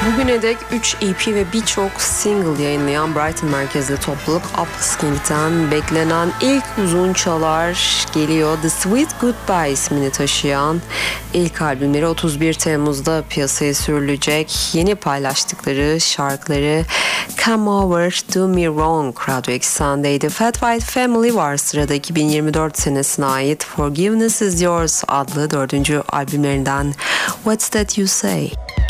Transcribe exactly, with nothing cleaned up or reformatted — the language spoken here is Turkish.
Bugüne dek üç E P ve birçok single yayınlayan Brighton merkezli topluluk Upsking'den beklenen ilk uzun çalar geliyor. The Sweet Goodbye ismini taşıyan ilk albümleri otuz bir Temmuz'da piyasaya sürülecek. Yeni paylaştıkları şarkıları Come Over, Do Me Wrong Radyo Eksen'deydi. Fat White Family var sırada, iki bin yirmi dört senesine ait Forgiveness Is Yours adlı dördüncü albümlerinden. What's That You Say?